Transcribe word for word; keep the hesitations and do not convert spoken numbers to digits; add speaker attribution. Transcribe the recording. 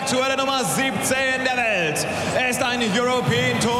Speaker 1: aktuelle Nummer siebzehn der Welt. Er ist ein European Tour